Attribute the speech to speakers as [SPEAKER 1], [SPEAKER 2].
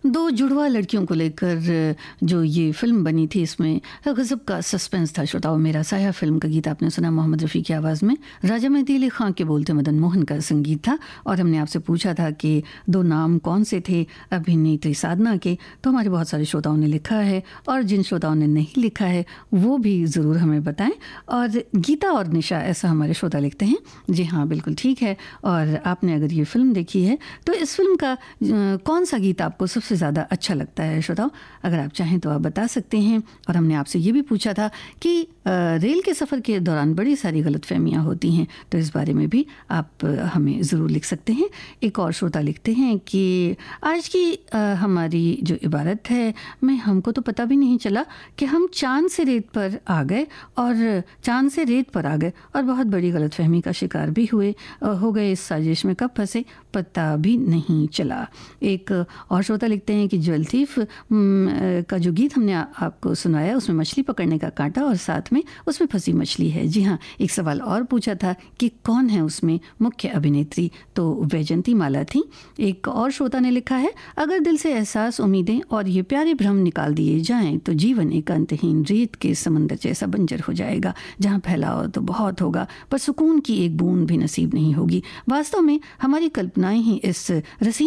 [SPEAKER 1] दो जुड़वा लड़कियों को लेकर जो ये फिल्म बनी थी, इसमें गज़ब का सस्पेंस था। श्रोताओं, मेरा साया फिल्म का गीत आपने सुना मोहम्मद रफ़ी की आवाज़ में। राजा मेहदी अली ख़ान के बोलते मदन मोहन का संगीत था। और हमने आपसे पूछा था कि दो नाम कौन से थे अभिनेत्री साधना के, तो हमारे बहुत सारे श्रोताओं ने लिखा है, और जिन श्रोताओं ने नहीं लिखा है वो भी ज़रूर हमें बताएं। और गीता और निशा, ऐसा हमारे श्रोता लिखते हैं। जी हाँ, बिल्कुल ठीक है। और आपने अगर ये फ़िल्म देखी है तो इस फिल्म का कौन सा गीत आपको सबसे ज़्यादा अच्छा लगता है? श्रोताओं, अगर आप चाहें तो आप बता सकते हैं। और हमने आपसे ये भी पूछा था कि रेल के सफ़र के दौरान बड़ी सारी गलतफहमियां होती हैं, तो इस बारे में भी आप हमें ज़रूर लिख सकते हैं। एक और श्रोता लिखते हैं कि आज की हमारी जो इबारत है में हमको तो पता भी नहीं चला कि हम चांद से रेत पर आ गए और चांद से रेत पर आ गए और बहुत बड़ी गलतफहमी का शिकार भी हो गए। इस साजिश में कब फंसे पता भी नहीं चला। एक और श्रोता लिखते हैं कि ज्वेल थीफ का जो गीत हमने आपको सुनाया, उसमें मछली पकड़ने का कांटा और साथ में उसमें फंसी मछली है। जी हाँ, एक सवाल और पूछा था कि कौन है उसमें मुख्य अभिनेत्री, तो वैजंती माला थी। एक और श्रोता ने लिखा है, अगर दिल से एहसास, उम्मीदें और ये प्यारे भ्रम निकाल दिए जाएं तो जीवन एक अंतहीन रेत के समंदर जैसा बंजर हो जाएगा, जहाँ फैलाव तो बहुत होगा पर सुकून की एक बूंद भी नसीब नहीं होगी। वास्तव में हमारी कल्पनाएं ही इस रसीद